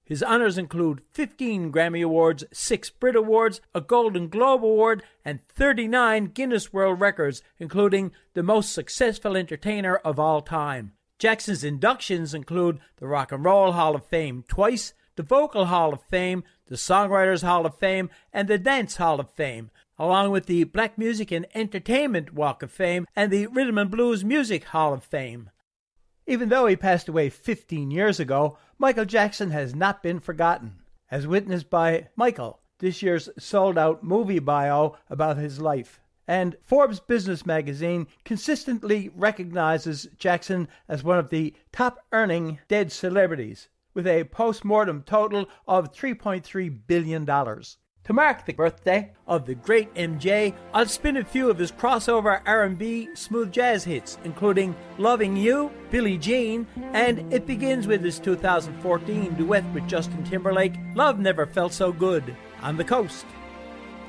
His honors include 15 Grammy Awards, 6 Brit Awards, a Golden Globe Award, and 39 Guinness World Records, including the most successful entertainer of all time. Jackson's inductions include the Rock and Roll Hall of Fame twice, the Vocal Hall of Fame, the Songwriters Hall of Fame, and the Dance Hall of Fame, along with the Black Music and Entertainment Walk of Fame and the Rhythm and Blues Music Hall of Fame. Even though he passed away 15 years ago, Michael Jackson has not been forgotten, as witnessed by Michael, this year's sold-out movie bio about his life. And Forbes Business Magazine consistently recognizes Jackson as one of the top-earning dead celebrities, with a post-mortem total of $3.3 billion. To mark the birthday of the great MJ, I'll spin a few of his crossover R&B smooth jazz hits, including Loving You, Billie Jean, and it begins with his 2014 duet with Justin Timberlake, Love Never Felt So Good, on the Coast.